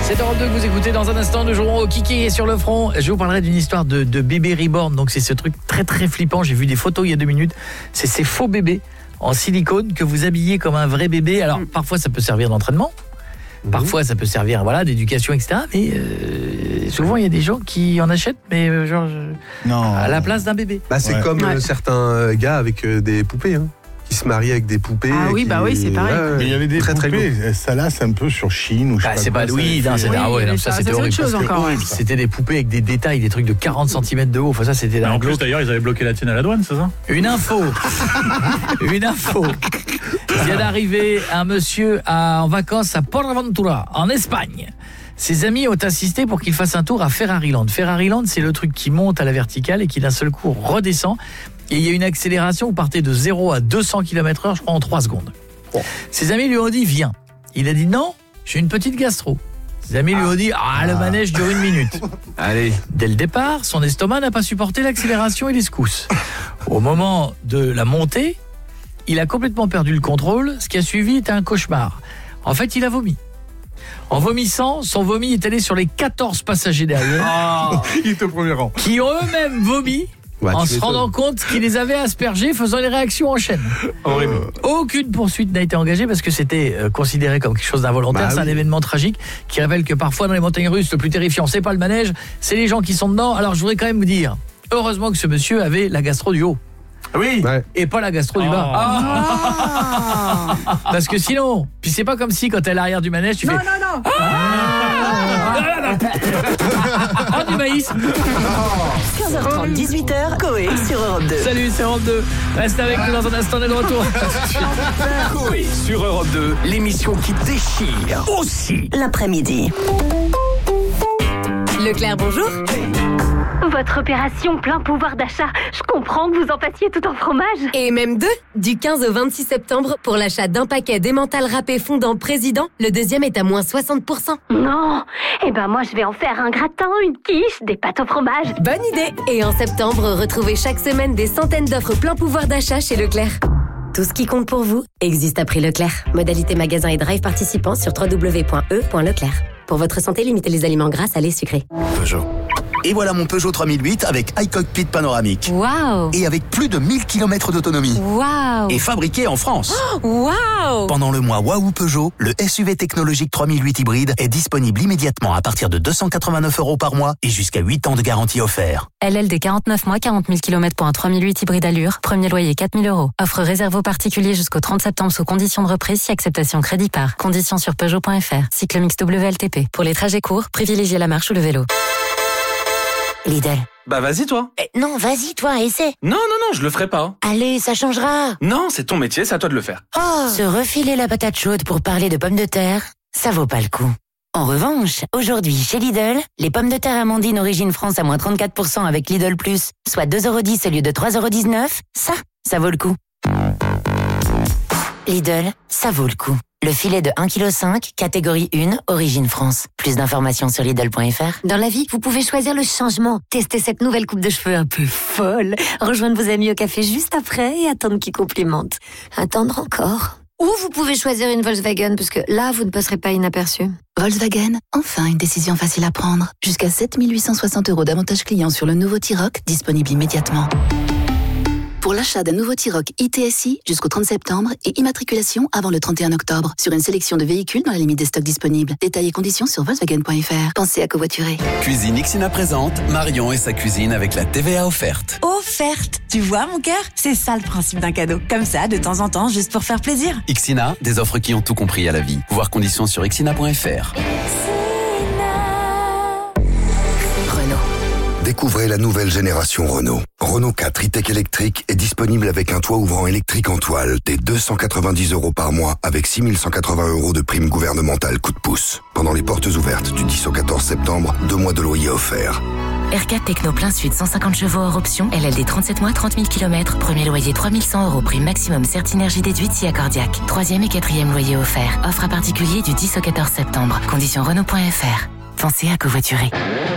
C'est Europe 2 que vous écoutez. Dans un instant, nous jouerons au Kiki sur le front. Je vous parlerai d'une histoire de bébé reborn. Donc c'est ce truc très très flippant. J'ai vu des photos il y a 2 minutes. C'est ces faux bébés en silicone que vous habillez comme un vrai bébé. Alors parfois ça peut servir d'entraînement. Parfois ça peut servir d'éducation, etc. Mais souvent il y a des gens qui en achètent, mais à la place d'un bébé. C'est comme certains gars avec des poupées, hein, qui se marient avec des poupées. Ah oui, c'est pareil. Mais il y avait des très, poupées, ça là c'est un peu sur Chine ou je sais c'est pas oui, ça c'était horrible. Chose encore, c'était des poupées avec des détails, des trucs de 40 cm de haut. Enfin ça c'était en plus d'ailleurs, ils avaient bloqué la tienne à la douane, c'est ça ? Une info. Il vient d'arriver un monsieur en vacances à Portaventura, en Espagne. Ses amis ont insisté pour qu'il fasse un tour à Ferrariland. Ferrariland, c'est le truc qui monte à la verticale et qui d'un seul coup redescend. Et il y a une accélération, vous partez de 0 à 200 km/h, je crois, en 3 secondes. Ses amis lui ont dit, viens. Il a dit, non, j'ai une petite gastro. Ses amis lui ont dit, le manège dure 1 minute. Allez. Dès le départ, son estomac n'a pas supporté l'accélération et les secousses. Au moment de la montée, il a complètement perdu le contrôle. Ce qui a suivi était un cauchemar. En fait, il a vomi. En vomissant, son vomi est allé sur les 14 passagers derrière. Il est au premier rang. Qui ont eux-mêmes vomi en se rendant compte qu'ils les avaient aspergés, faisant les réactions en chaîne. Horrible. Aucune poursuite n'a été engagée parce que c'était considéré comme quelque chose d'involontaire. C'est un événement tragique qui révèle que parfois dans les montagnes russes, le plus terrifiant, c'est pas le manège, c'est les gens qui sont dedans. Alors je voudrais quand même vous dire, heureusement que ce monsieur avait la gastro du haut. Oui. Et pas la gastro du bas. Parce que sinon, puis c'est pas comme si quand t'es à l'arrière du manège, tu fais Non. du maïs. 15h30, 18h, Coé sur Europe 2. Salut, c'est Europe 2. Reste avec nous dans un instant, on est de retour. Coé sur Europe 2, l'émission qui déchire aussi L'après-midi. Leclerc, bonjour. Votre opération plein pouvoir d'achat, je comprends que vous en fassiez tout en fromage. Et même 2, du 15 au 26 septembre, pour l'achat d'un paquet d'emmental râpé fondant président, le deuxième est à moins 60%. Non, moi je vais en faire un gratin, une quiche, des pâtes au fromage. Bonne idée. Et en septembre, retrouvez chaque semaine des centaines d'offres plein pouvoir d'achat chez Leclerc. Tout ce qui compte pour vous existe à prix Leclerc. Modalité magasin et drive participants sur www.e.leclerc. Pour votre santé, limitez les aliments gras, salés, sucrés. Peugeot. Et voilà mon Peugeot 3008 avec iCockpit panoramique. Waouh. Et avec plus de 1000 km d'autonomie. Waouh. Et fabriqué en France. Waouh. Pendant le mois Waouh Peugeot, le SUV technologique 3008 hybride est disponible immédiatement à partir de 289 € par mois et jusqu'à 8 ans de garantie offert. LLD 49 mois, 40 000 km pour un 3008 hybride allure. Premier loyer 4 000 €. Offre réservée aux particuliers jusqu'au 30 septembre sous conditions de reprise si acceptation crédit par. Conditions sur Peugeot.fr. Cycle mix WLTP. Pour les trajets courts, privilégiez la marche ou le vélo. Lidl. Vas-y toi. Non, vas-y toi, essaie. Non, je le ferai pas. Allez, ça changera. Non, c'est ton métier, c'est à toi de le faire. Se refiler la patate chaude pour parler de pommes de terre, ça vaut pas le coup. En revanche, aujourd'hui, chez Lidl, les pommes de terre Amandine Origine France à moins 34% avec Lidl Plus, soit 2,10 € au lieu de 3,19 €, ça vaut le coup. Lidl, ça vaut le coup. Le filet de 1,5 kg, catégorie 1, origine France. Plus d'informations sur Lidl.fr. Dans la vie, vous pouvez choisir le changement. Testez cette nouvelle coupe de cheveux un peu folle. Rejoindre vos amis au café juste après et attendre qu'ils complimentent. Attendre encore. Ou vous pouvez choisir une Volkswagen, parce que là, vous ne passerez pas inaperçu. Volkswagen, enfin une décision facile à prendre. Jusqu'à 7 860 € d'avantages clients sur le nouveau T-Roc, disponible immédiatement. Pour l'achat d'un nouveau T-Roc ITSI jusqu'au 30 septembre et immatriculation avant le 31 octobre sur une sélection de véhicules dans la limite des stocks disponibles. Détails et conditions sur Volkswagen.fr. Pensez à covoiturer. Cuisine Ixina présente Marion et sa cuisine avec la TVA offerte. Offerte. Tu vois mon cœur, c'est ça le principe d'un cadeau. Comme ça, de temps en temps, juste pour faire plaisir. Ixina, des offres qui ont tout compris à la vie. Voir conditions sur ixina.fr. Découvrez la nouvelle génération Renault. Renault 4 e-tech électrique est disponible avec un toit ouvrant électrique en toile dès 290 € par mois avec 6 180 € de prime gouvernementale coup de pouce. Pendant les portes ouvertes du 10 au 14 septembre, 2 mois de loyer offerts. R4 Techno plein sud, 150 chevaux hors option. LLD 37 mois, 30 000 km. Premier loyer 3 100 €. Prime maximum Certinergie déduite si accordiaque. 3e et 4e loyer offert. Offre à particulier du 10 au 14 septembre. Conditions Renault.fr. Pensez à covoiturer.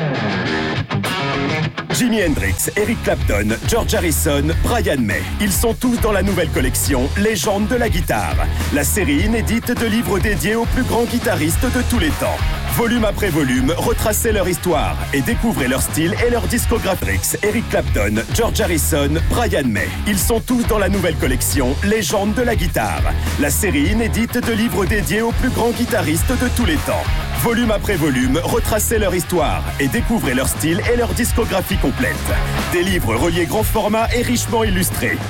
Jimi Hendrix, Eric Clapton, George Harrison, Brian May. Ils sont tous dans la nouvelle collection Légendes de la guitare. La série inédite de livres dédiés aux plus grands guitaristes de tous les temps. Volume après volume, retracez leur histoire et découvrez leur style et leur discographie. Eric Clapton, George Harrison, Brian May. Ils sont tous dans la nouvelle collection Légendes de la guitare. La série inédite de livres dédiés aux plus grands guitaristes de tous les temps. Volume après volume, retracez leur histoire et découvrez leur style et leur discographie complète. Des livres reliés grand format et richement illustrés.